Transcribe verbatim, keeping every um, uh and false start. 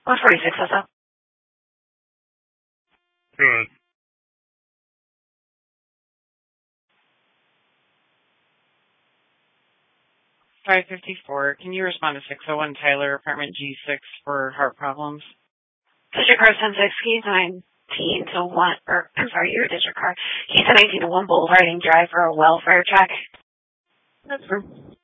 one forty-six, what's up? Good. five fifty-four. Can you respond to six oh one Tyler, apartment G six, for heart problems? District car ten six, keys nineteen to one, or, I'm sorry, your district car. Keys nineteen to one Boulevard and drive for a welfare check. That's true.